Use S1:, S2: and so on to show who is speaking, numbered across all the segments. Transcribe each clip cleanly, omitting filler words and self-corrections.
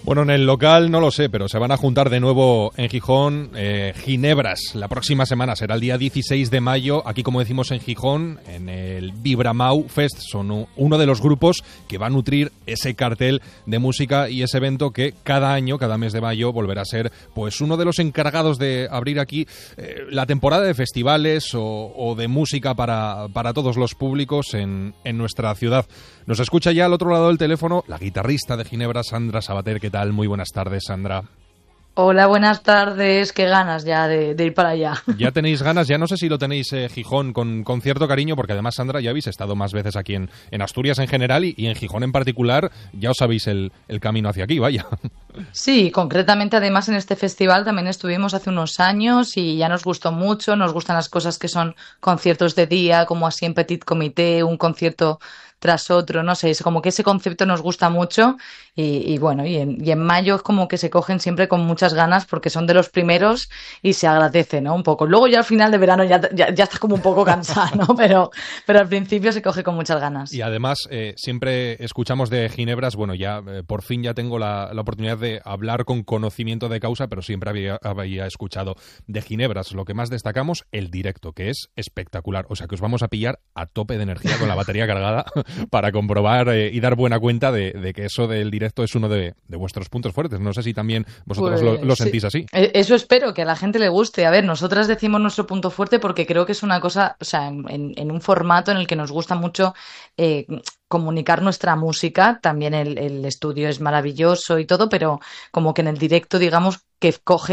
S1: Bueno, en el local no lo sé, pero se van a juntar de nuevo en Gijón Ginebras. La próxima semana será el día 16 de mayo. Aquí, como decimos, en Gijón, en el Vibramau Fest. Son uno de los grupos que va a nutrir ese cartel de música y ese evento que cada año, cada mes de mayo, volverá a ser pues uno de los encargados de abrir aquí la temporada de festivales o de música para todos los públicos en nuestra ciudad. Nos escucha ya al otro lado del teléfono la guitarrista de Ginebra, Sandra Sabater. ¿Qué tal? Muy buenas tardes, Sandra.
S2: Hola, buenas tardes. Qué ganas ya de ir para allá.
S1: Ya tenéis ganas, ya no sé si lo tenéis Gijón con cierto cariño, porque además, Sandra, ya habéis estado más veces aquí en Asturias en general y en Gijón en particular, ya os sabéis el camino hacia aquí, vaya.
S2: Sí, concretamente además en este festival también estuvimos hace unos años y ya nos gustó mucho, nos gustan las cosas que son conciertos de día, como así en Petit Comité, un concierto tras otro, no sé, es como que ese concepto nos gusta mucho y bueno, y en mayo es como que se cogen siempre con muchas ganas porque son de los primeros y se agradece, ¿no? Un poco. Luego ya al final de verano ya estás como un poco cansado, ¿no? Pero al principio se coge con muchas ganas.
S1: Y además siempre escuchamos de Ginebras, bueno, ya por fin ya tengo la oportunidad de hablar con conocimiento de causa, pero siempre había escuchado de Ginebras. Lo que más destacamos, el directo, que es espectacular. O sea que os vamos a pillar a tope de energía con la batería cargada para comprobar y dar buena cuenta de que eso del directo es uno de vuestros puntos fuertes. No sé si también vosotros lo sentís así.
S2: Eso espero, que a la gente le guste. A ver, nosotras decimos nuestro punto fuerte porque creo que es una cosa, o sea, en un formato en el que nos gusta mucho comunicar nuestra música. También el estudio es maravilloso y todo, pero como que en el directo, digamos, que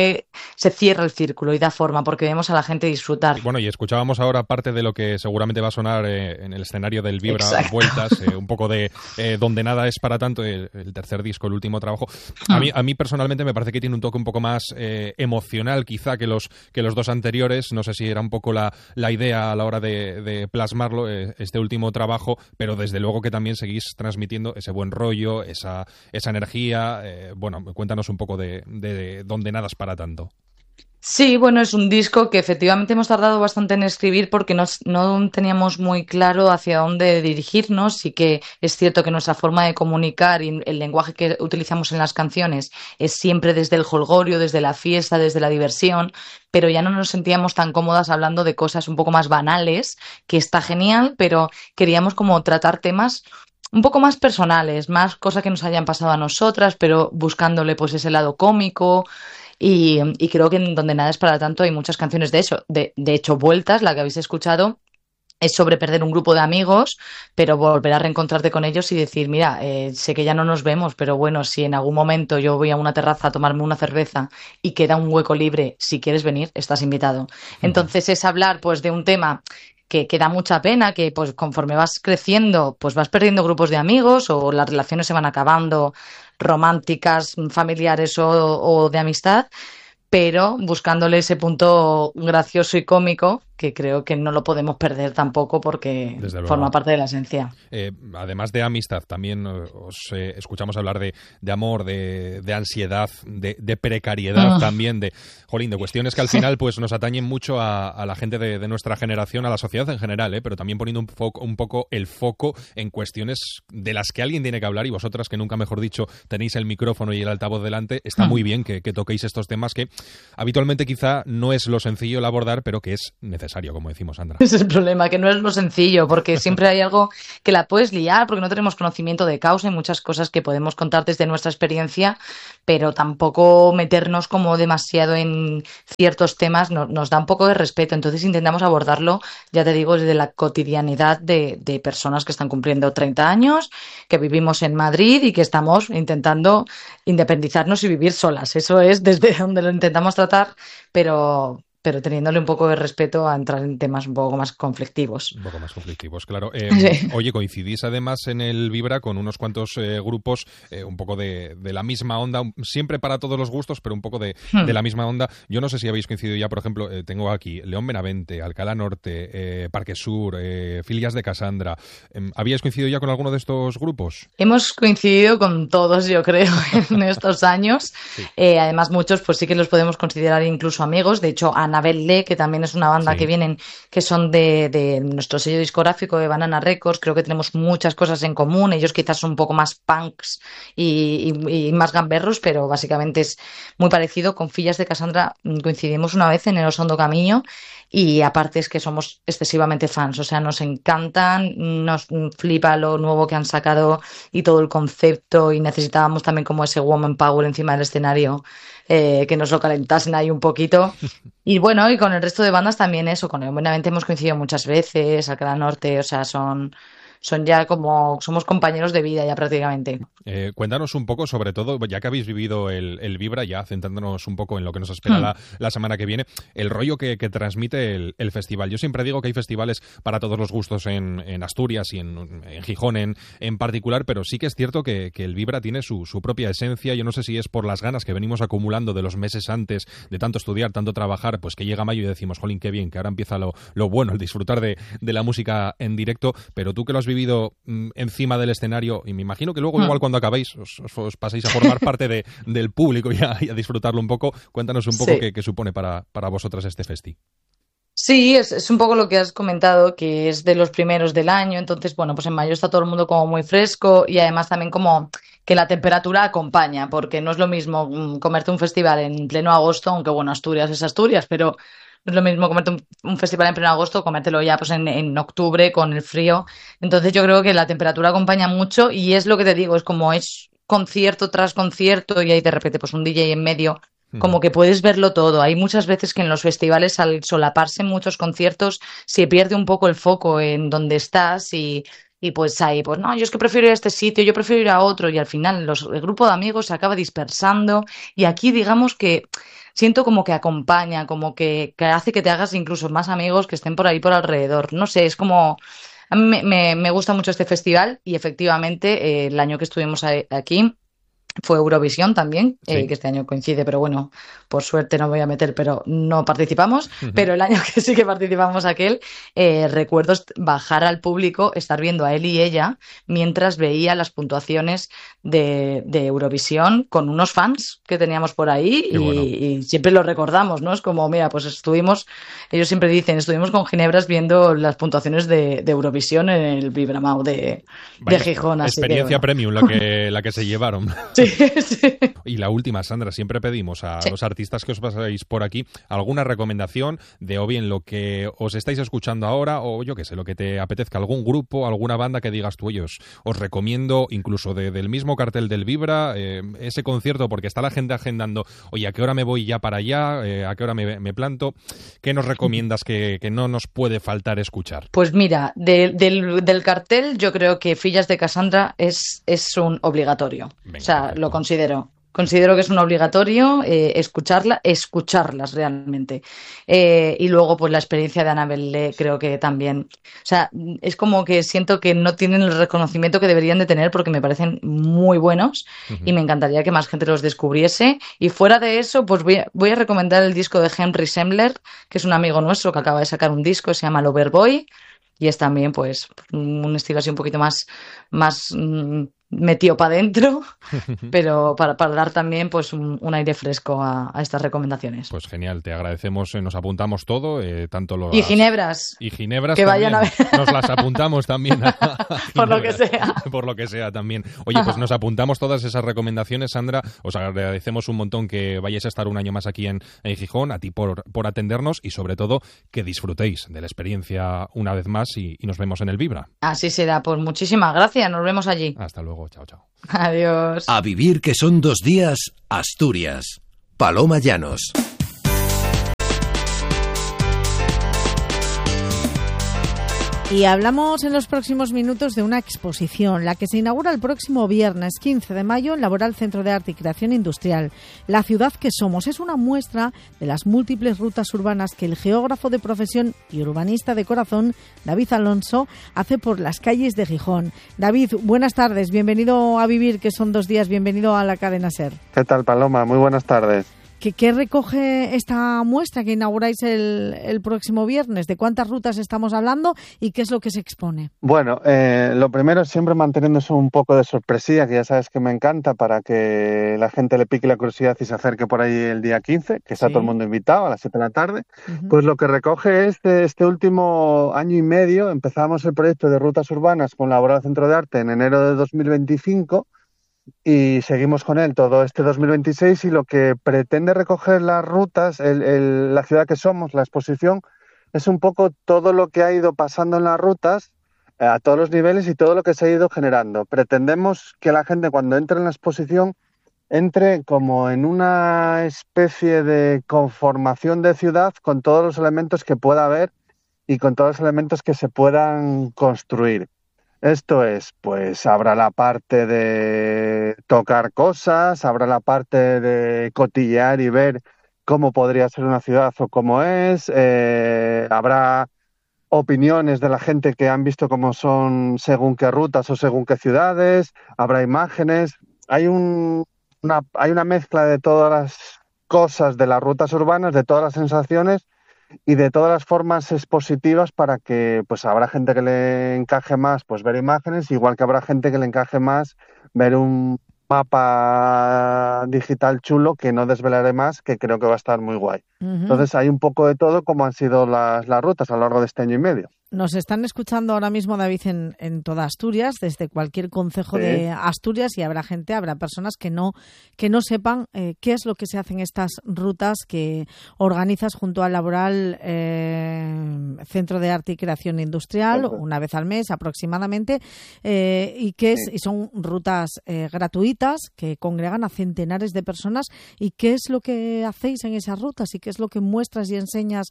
S2: se cierra el círculo y da forma porque vemos a la gente disfrutar.
S1: Bueno, y escuchábamos ahora parte de lo que seguramente va a sonar en el escenario del Vibra Vueltas, un poco de Donde nada es para tanto, el tercer disco, el último trabajo. A mí personalmente me parece que tiene un toque un poco más emocional quizá que los dos anteriores. No sé si era un poco la idea a la hora de plasmarlo, este último trabajo, pero desde luego que también seguís transmitiendo ese buen rollo, esa energía. Bueno, cuéntanos un poco de Donde nada es para tanto.
S2: Sí, bueno, es un disco que efectivamente hemos tardado bastante en escribir porque no teníamos muy claro hacia dónde dirigirnos y que es cierto que nuestra forma de comunicar y el lenguaje que utilizamos en las canciones es siempre desde el jolgorio, desde la fiesta, desde la diversión, pero ya no nos sentíamos tan cómodas hablando de cosas un poco más banales, que está genial, pero queríamos como tratar temas un poco más personales, más cosas que nos hayan pasado a nosotras, pero buscándole pues ese lado cómico. Y creo que en Donde nada es para tanto hay muchas canciones de eso. De hecho, Vueltas, la que habéis escuchado, es sobre perder un grupo de amigos, pero volver a reencontrarte con ellos y decir, mira, sé que ya no nos vemos, pero bueno, si en algún momento yo voy a una terraza a tomarme una cerveza y queda un hueco libre, si quieres venir, estás invitado. Entonces es hablar pues de un tema que da mucha pena, que pues conforme vas creciendo, pues vas perdiendo grupos de amigos o las relaciones se van acabando, románticas, familiares o de amistad, pero buscándole ese punto gracioso y cómico que creo que no lo podemos perder tampoco porque forma parte de la esencia.
S1: Además de amistad, también os escuchamos hablar de amor, de ansiedad, de precariedad también, de cuestiones que al final pues nos atañen mucho a la gente de nuestra generación, a la sociedad en general, pero también poniendo un poco el foco en cuestiones de las que alguien tiene que hablar y vosotras, que nunca mejor dicho tenéis el micrófono y el altavoz delante, está muy bien que toquéis estos temas que habitualmente quizá no es lo sencillo el abordar, pero que es necesario, como decimos, Sandra.
S2: Ese es el problema, que no es lo sencillo, porque siempre hay algo que la puedes liar, porque no tenemos conocimiento de causa y muchas cosas que podemos contar desde nuestra experiencia, pero tampoco meternos como demasiado en ciertos temas nos da un poco de respeto. Entonces intentamos abordarlo, ya te digo, desde la cotidianidad de personas que están cumpliendo 30 años, que vivimos en Madrid y que estamos intentando independizarnos y vivir solas. Eso es desde donde lo intentamos tratar, pero teniéndole un poco de respeto a entrar en temas un poco más conflictivos.
S1: Un poco más conflictivos, claro. Oye, coincidís además en el Vibra con unos cuantos grupos un poco de la misma onda, siempre para todos los gustos, pero un poco de la misma onda. Yo no sé si habéis coincidido ya, por ejemplo, tengo aquí León Benavente, Alcalá Norte, Parque Sur, Filias de Casandra. ¿Habíais coincidido ya con alguno de estos grupos?
S2: Hemos coincidido con todos, yo creo, en estos años. Sí. Además, muchos pues sí que los podemos considerar incluso amigos. De hecho, Ana Annabelle Lee, que también es una banda que son de nuestro sello discográfico de Banana Records. Creo que tenemos muchas cosas en común. Ellos quizás son un poco más punks y más gamberros, pero básicamente es muy parecido. Con Fillas de Cassandra coincidimos una vez en el Osondo Camino. Y aparte es que somos excesivamente fans, o sea, nos encantan, nos flipa lo nuevo que han sacado y todo el concepto, y necesitábamos también como ese woman power encima del escenario, que nos lo calentasen ahí un poquito. Y bueno, y con el resto de bandas también eso, con el Buenamente hemos coincidido muchas veces, Alcalá Norte, o sea, son ya como, somos compañeros de vida ya prácticamente.
S1: Cuéntanos un poco, sobre todo, ya que habéis vivido el Vibra, ya centrándonos un poco en lo que nos espera la semana que viene, el rollo que transmite el festival. Yo siempre digo que hay festivales para todos los gustos en Asturias y en Gijón en particular, pero sí que es cierto que el Vibra tiene su propia esencia. Yo no sé si es por las ganas que venimos acumulando de los meses antes, de tanto estudiar, tanto trabajar, pues que llega mayo y decimos, jolín, qué bien, que ahora empieza lo bueno, el disfrutar de la música en directo, pero tú que lo has vivido encima del escenario, y me imagino que luego igual cuando acabáis os pasáis a formar parte del público y a disfrutarlo un poco. Cuéntanos un poco qué supone para vosotras este festi.
S2: Sí, es un poco lo que has comentado, que es de los primeros del año. Entonces, bueno, pues en mayo está todo el mundo como muy fresco, y además también como que la temperatura acompaña, porque no es lo mismo comerte un festival en pleno agosto, aunque bueno, Asturias es Asturias, pero no es lo mismo comerte un festival en pleno agosto, comértelo ya pues en octubre con el frío. Entonces yo creo que la temperatura acompaña mucho, y es lo que te digo, es como es concierto tras concierto y hay de repente pues un DJ en medio, como que puedes verlo todo. Hay muchas veces que en los festivales, al solaparse muchos conciertos, se pierde un poco el foco en donde estás, y pues ahí, pues no, yo es que prefiero ir a este sitio, yo prefiero ir a otro, y al final el grupo de amigos se acaba dispersando, y aquí digamos que siento como que acompaña, como que hace que te hagas incluso más amigos que estén por ahí por alrededor. No sé, es como... A mí me gusta mucho este festival, y efectivamente el año que estuvimos aquí fue Eurovisión también, que este año coincide, pero bueno, por suerte no me voy a meter, pero no participamos. Pero el año que sí que participamos recuerdo bajar al público, estar viendo a él y ella mientras veía las puntuaciones de Eurovisión con unos fans que teníamos por ahí, y siempre lo recordamos, ¿no? Es como, mira, pues ellos siempre dicen, estuvimos con Ginebras viendo las puntuaciones de Eurovisión en el Vibramau de Gijón. Así
S1: experiencia
S2: que,
S1: premium la que se llevaron.
S2: Sí, sí.
S1: Y la última, Sandra, siempre pedimos a los artistas que os pasáis por aquí alguna recomendación de o bien lo que os estáis escuchando ahora, o yo qué sé, lo que te apetezca, algún grupo, alguna banda que digas tú, os recomiendo, incluso del mismo cartel del Vibra, ese concierto, porque está la gente agendando, oye, ¿a qué hora me voy ya para allá? ¿A qué hora me planto? ¿Qué nos recomiendas que no nos puede faltar escuchar?
S2: Pues mira, del cartel yo creo que Fillas de Cassandra es un obligatorio. Venga, o sea, perfecto. Lo considero. Considero que es un obligatorio escucharlas realmente. Y luego, pues la experiencia de Annabelle Lee creo que también. O sea, es como que siento que no tienen el reconocimiento que deberían de tener, porque me parecen muy buenos, y me encantaría que más gente los descubriese. Y fuera de eso, pues voy a recomendar el disco de Henry Sembler, que es un amigo nuestro que acaba de sacar un disco, se llama Loverboy, y es también pues un estilo así un poquito más metido para adentro, pero para dar también pues un aire fresco a estas recomendaciones.
S1: Pues genial, te agradecemos, nos apuntamos todo, tanto los...
S2: Y Ginebras.
S1: Y Ginebras
S2: que
S1: también.
S2: Vayan a ver.
S1: Nos las apuntamos también.
S2: Por lo que sea.
S1: Por lo que sea también. Oye, pues nos apuntamos todas esas recomendaciones, Sandra. Os agradecemos un montón que vayáis a estar un año más aquí en Gijón, a ti por atendernos, y sobre todo que disfrutéis de la experiencia una vez más, y nos vemos en el Vibra.
S2: Así será, pues muchísimas gracias, nos vemos allí.
S1: Hasta luego, chao, chao.
S2: Adiós.
S3: A vivir que son 2 días, Asturias. Paloma Llanos.
S4: Y hablamos en los próximos minutos de una exposición, la que se inaugura el próximo viernes 15 de mayo en Laboral Centro de Arte y Creación Industrial. La ciudad que somos es una muestra de las múltiples rutas urbanas que el geógrafo de profesión y urbanista de corazón, David Alonso, hace por las calles de Gijón. David, buenas tardes, bienvenido a Vivir, que son 2 días, bienvenido a la cadena SER.
S5: ¿Qué tal, Paloma? Muy buenas tardes.
S4: ¿Qué recoge esta muestra que inauguráis el próximo viernes? ¿De cuántas rutas estamos hablando y qué es lo que se expone?
S5: Bueno, lo primero es siempre manteniéndose un poco de sorpresía, que ya sabes que me encanta, para que la gente le pique la curiosidad y se acerque por ahí el día 15, que está todo el mundo invitado a las 7 de la tarde. Uh-huh. Pues lo que recoge es de este último año y medio. Empezamos el proyecto de rutas urbanas con Laboral Centro de Arte en enero de 2025 y seguimos con él todo este 2026, y lo que pretende recoger las rutas, la ciudad que somos, la exposición, es un poco todo lo que ha ido pasando en las rutas a todos los niveles y todo lo que se ha ido generando. Pretendemos que la gente, cuando entre en la exposición, entre como en una especie de conformación de ciudad con todos los elementos que pueda haber y con todos los elementos que se puedan construir. Esto es, pues habrá la parte de tocar cosas, habrá la parte de cotillear y ver cómo podría ser una ciudad o cómo es, habrá opiniones de la gente que han visto cómo son según qué rutas o según qué ciudades, habrá imágenes, hay una mezcla de todas las cosas de las rutas urbanas, de todas las sensaciones y de todas las formas expositivas, para que pues habrá gente que le encaje más pues ver imágenes, igual que habrá gente que le encaje más ver un mapa digital chulo, que no desvelaré más, que creo que va a estar muy guay. Uh-huh. Entonces hay un poco de todo, como han sido las rutas a lo largo de este año y medio.
S4: Nos están escuchando ahora mismo, David, en toda Asturias, desde cualquier concejo de Asturias, y habrá personas que no sepan qué es lo que se hace en estas rutas que organizas junto al Laboral Centro de Arte y Creación Industrial, una vez al mes aproximadamente, y son rutas gratuitas que congregan a centenares de personas. ¿Y qué es lo que hacéis en esas rutas y qué es lo que muestras y enseñas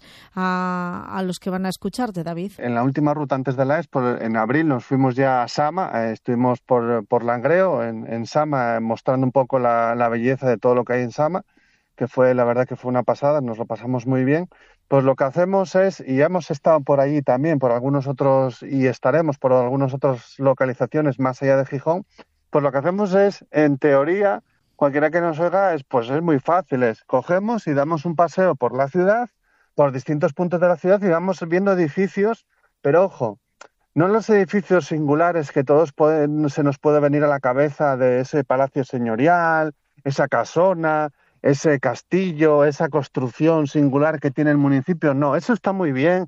S4: a los que van a escucharte, David?
S5: En la última ruta antes de la Expo, en abril, nos fuimos ya a Sama, estuvimos por Langreo, en Sama, mostrando un poco la belleza de todo lo que hay en Sama, que la verdad que fue una pasada, nos lo pasamos muy bien. Pues lo que hacemos es, y hemos estado por allí también, por algunos otros, y estaremos por algunas otras localizaciones más allá de Gijón, pues lo que hacemos es, en teoría, cualquiera que nos oiga, es muy fácil, cogemos y damos un paseo por la ciudad, por distintos puntos de la ciudad, y vamos viendo edificios, pero ojo, no los edificios singulares que todos se nos puede venir a la cabeza, de ese palacio señorial, esa casona, ese castillo, esa construcción singular que tiene el municipio. No, eso está muy bien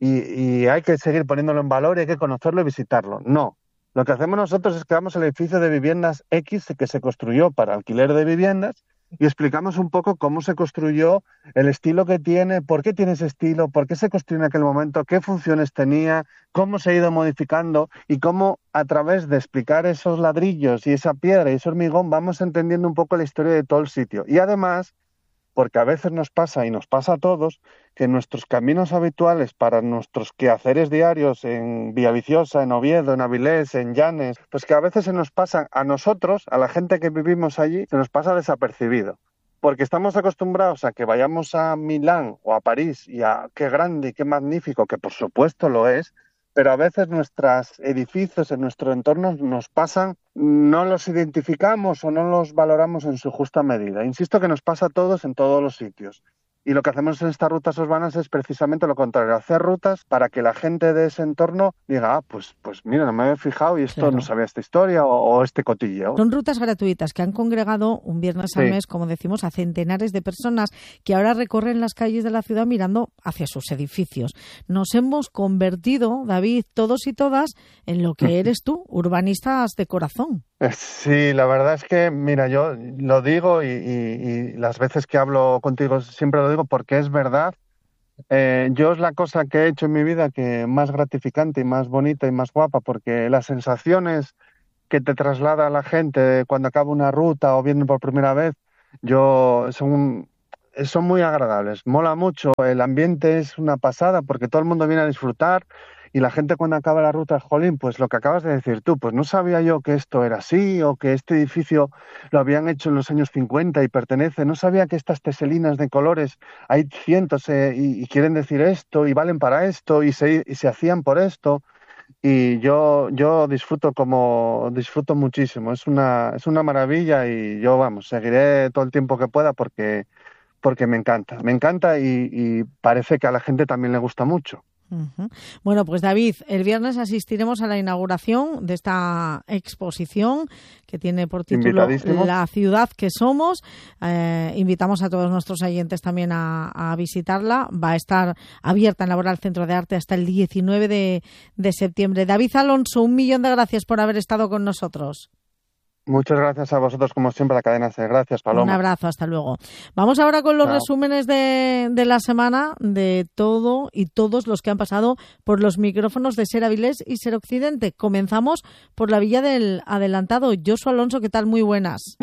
S5: y hay que seguir poniéndolo en valor y hay que conocerlo y visitarlo. No, lo que hacemos nosotros es que vamos al edificio de viviendas X que se construyó para alquiler de viviendas y explicamos un poco cómo se construyó, el estilo que tiene, por qué tiene ese estilo, por qué se construyó en aquel momento, qué funciones tenía, cómo se ha ido modificando y cómo, a través de explicar esos ladrillos y esa piedra y ese hormigón, vamos entendiendo un poco la historia de todo el sitio. Y además, porque a veces nos pasa, y nos pasa a todos, que nuestros caminos habituales para nuestros quehaceres diarios en Villaviciosa, en Oviedo, en Avilés, en Llanes, pues que a veces se nos pasa a nosotros, a la gente que vivimos allí, se nos pasa desapercibido. Porque estamos acostumbrados a que vayamos a Milán o a París y a qué grande y qué magnífico, que por supuesto lo es, pero a veces nuestros edificios en nuestro entorno nos pasan, no los identificamos o no los valoramos en su justa medida. Insisto que nos pasa a todos en todos los sitios. Y lo que hacemos en estas rutas urbanas es precisamente lo contrario, hacer rutas para que la gente de ese entorno diga, pues mira, no me había fijado y esto no sabía esta historia o este cotilleo.
S4: Son rutas gratuitas que han congregado un viernes al mes, como decimos, a centenares de personas que ahora recorren las calles de la ciudad mirando hacia sus edificios. Nos hemos convertido, David, todos y todas, en lo que eres tú, urbanistas de corazón.
S5: Sí, la verdad es que, mira, yo lo digo y las veces que hablo contigo siempre lo digo porque es verdad. Yo es la cosa que he hecho en mi vida que más gratificante y más bonita y más guapa, porque las sensaciones que te traslada la gente cuando acaba una ruta o vienen por primera vez, son muy agradables. Mola mucho, el ambiente es una pasada porque todo el mundo viene a disfrutar. Y la gente cuando acaba la ruta, jolín, pues lo que acabas de decir tú, pues no sabía yo que esto era así o que este edificio lo habían hecho en los años 50 y pertenece, no sabía que estas teselinas de colores hay cientos y quieren decir esto y valen para esto y se hacían por esto. Y yo disfruto muchísimo, es una maravilla y yo, seguiré todo el tiempo que pueda porque porque me encanta y parece que a la gente también le gusta mucho.
S4: Uh-huh. Bueno, pues David, el viernes asistiremos a la inauguración de esta exposición que tiene por título La ciudad que somos. Invitamos a todos nuestros oyentes también a visitarla. Va a estar abierta en Laboral Centro de Arte hasta el 19 de septiembre. David Alonso, 1.000.000 de gracias por haber estado con nosotros.
S5: Muchas gracias a vosotros, como siempre, la cadena C. Gracias, Paloma.
S4: Un abrazo, hasta luego. Vamos ahora con los resúmenes de la semana de todo y todos los que han pasado por los micrófonos de Ser Avilés y Ser Occidente. Comenzamos por la Villa del Adelantado. Josué Alonso, ¿qué tal? Muy buenas.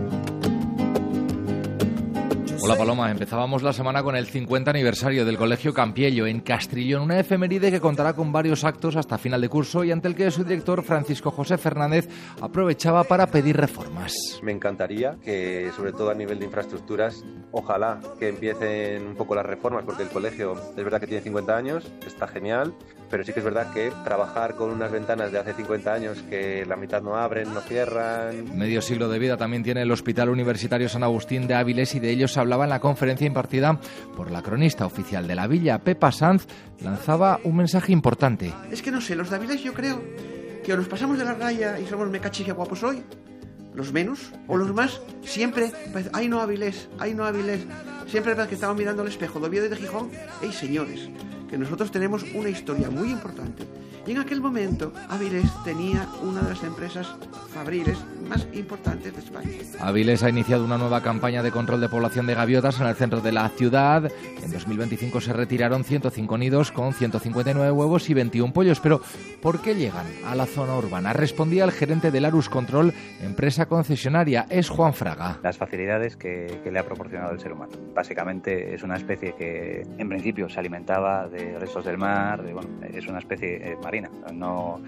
S6: Hola Paloma, empezábamos la semana con el 50 aniversario del Colegio Campiello en Castrillón, una efeméride que contará con varios actos hasta final de curso y ante el que su director Francisco José Fernández aprovechaba para pedir reformas.
S7: Me encantaría que, sobre todo a nivel de infraestructuras, ojalá que empiecen un poco las reformas, porque el colegio es verdad que tiene 50 años, está genial, pero sí que es verdad que trabajar con unas ventanas de hace 50 años que la mitad no abren, no cierran...
S6: Medio siglo de vida también tiene el Hospital Universitario San Agustín de Avilés y de ellos se hablaba en la conferencia impartida por la cronista oficial de la villa, Pepa Sanz, lanzaba un mensaje importante.
S8: Es que no sé, los de Avilés yo creo que o nos pasamos de la raya y somos me cachis que guapos hoy, los menos, o los más, siempre, ay no Avilés, siempre que estamos mirando al espejo de Oviedo y de Gijón, ¡ey señores! Que nosotros tenemos una historia muy importante. Y en aquel momento, Avilés tenía una de las empresas fabriles más importantes de España.
S6: Avilés ha iniciado una nueva campaña de control de población de gaviotas en el centro de la ciudad. En 2025 se retiraron 105 nidos con 159 huevos y 21 pollos. Pero, ¿por qué llegan a la zona urbana? Respondía el gerente del Arus Control, empresa concesionaria, es Juan Fraga.
S9: Las facilidades que le ha proporcionado el ser humano. Básicamente es una especie que en principio se alimentaba de restos del mar, es una especie marina. No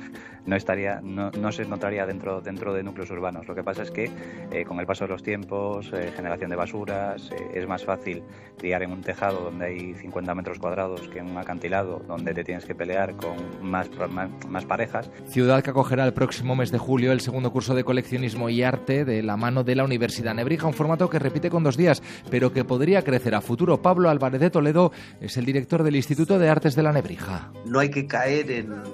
S9: se notaría dentro de núcleos urbanos. Lo que pasa es que con el paso de los tiempos, generación de basuras, es más fácil criar en un tejado donde hay 50 metros cuadrados que en un acantilado donde te tienes que pelear con más parejas.
S6: Ciudad que acogerá el próximo mes de julio el segundo curso de coleccionismo y arte de la mano de la Universidad Nebrija, un formato que repite con 2 días, pero que podría crecer a futuro. Pablo Álvarez de Toledo es el director del Instituto de Artes de la Nebrija.
S10: No hay que caer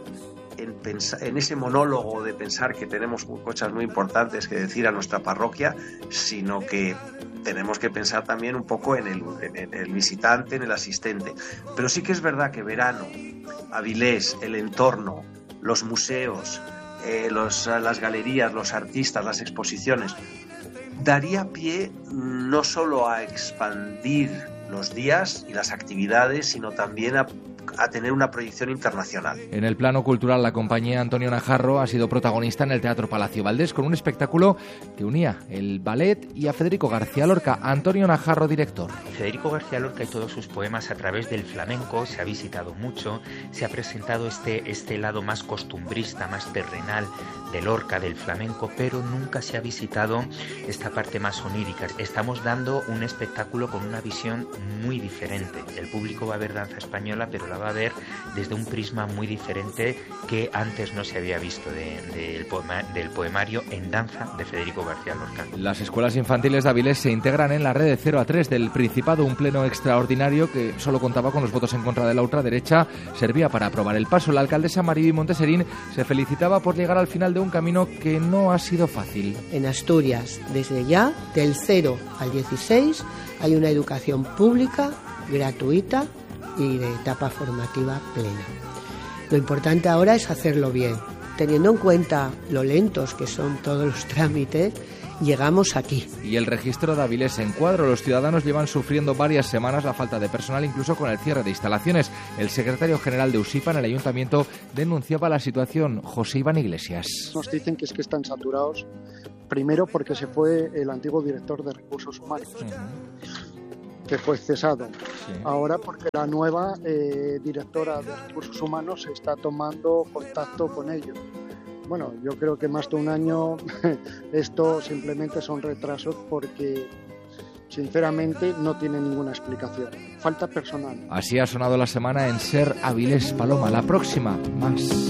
S10: en ese monólogo de pensar que tenemos cosas muy importantes que decir a nuestra parroquia, sino que tenemos que pensar también un poco en el visitante, en el asistente. Pero sí que es verdad que verano, Avilés, el entorno, los museos, las galerías, los artistas, las exposiciones, daría pie no solo a expandir los días y las actividades, sino también a tener una proyección internacional.
S6: En el plano cultural, la compañía Antonio Najarro ha sido protagonista en el Teatro Palacio Valdés con un espectáculo que unía el ballet y a Federico García Lorca. Antonio Najarro, director.
S11: Federico García Lorca y todos sus poemas a través del flamenco se ha visitado mucho, se ha presentado este lado más costumbrista, más terrenal de Lorca, del flamenco, pero nunca se ha visitado esta parte más onírica. Estamos dando un espectáculo con una visión muy diferente. El público va a ver danza española, pero la va a ver desde un prisma muy diferente que antes no se había visto del poemario en danza de Federico García Lorca.
S6: Las escuelas infantiles de Avilés se integran en la red de 0 a 3 del Principado, un pleno extraordinario que solo contaba con los votos en contra de la ultraderecha, servía para aprobar el paso. La alcaldesa Mariby Monteserín se felicitaba por llegar al final de un camino que no ha sido fácil.
S12: En Asturias, desde ya, del 0 al 16, hay una educación pública, gratuita y de etapa formativa plena. Lo importante ahora es hacerlo bien. Teniendo en cuenta lo lentos que son todos los trámites, llegamos aquí.
S6: Y el registro de Avilés en cuadro. Los ciudadanos llevan sufriendo varias semanas la falta de personal, incluso con el cierre de instalaciones. El secretario general de USIPA en el ayuntamiento denunciaba la situación. José Iván Iglesias.
S13: Nos dicen que es que están saturados, primero porque se fue el antiguo director de Recursos Humanos. Que fue cesado. Sí. Ahora porque la nueva directora de Recursos Humanos está tomando contacto con ellos. Bueno, yo creo que más de un año esto simplemente son retrasos porque sinceramente no tiene ninguna explicación. Falta personal.
S6: Así ha sonado la semana en Ser Avilés. Paloma, la próxima, más.